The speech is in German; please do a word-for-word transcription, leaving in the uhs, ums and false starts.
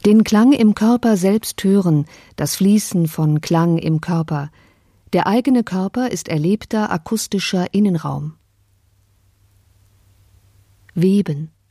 Den Klang im Körper selbst hören, das Fließen von Klang im Körper. Der eigene Körper ist erlebter akustischer Innenraum. Weben.